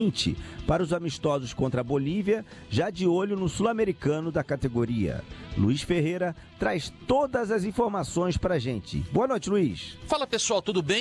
para os amistosos contra a Bolívia, já de olho no sul-americano da categoria. Luiz Ferreira traz todas as informações pra gente. Boa noite, Luiz. Fala, pessoal, tudo bem?